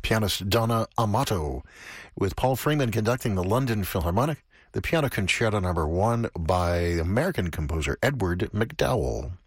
pianist Donna Amato, with Paul Freeman conducting the London Philharmonic, the Piano Concerto No. 1 by American composer Edward MacDowell.